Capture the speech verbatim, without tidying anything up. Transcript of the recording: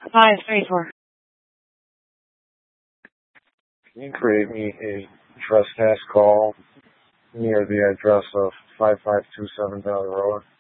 Hi, it's paid for. Can you create me a trespass call near the address of five five two seven Valley Road?